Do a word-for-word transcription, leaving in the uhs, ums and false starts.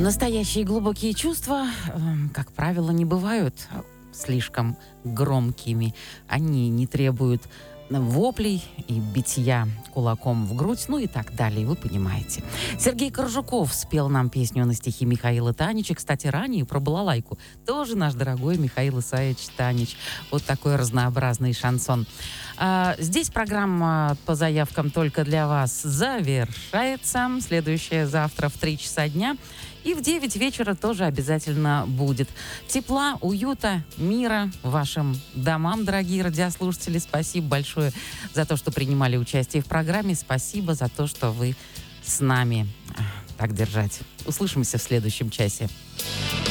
Настоящие глубокие чувства, эм, как правило, не бывают слишком громкими. Они не требуют воплей и битья кулаком в грудь, ну и так далее, вы понимаете. Сергей Коржуков спел нам песню на стихи Михаила Танича. Кстати, ранее про балалайку тоже наш дорогой Михаил Исаевич Танич. Вот такой разнообразный шансон. А, здесь программа по заявкам только для вас завершается. Следующая завтра в три часа дня. И в девять вечера тоже обязательно будет. Тепла, уюта, мира вашим домам, дорогие радиослушатели. Спасибо большое за то, что принимали участие в программе. Спасибо за то, что вы с нами. Так держать. Услышимся в следующем часе.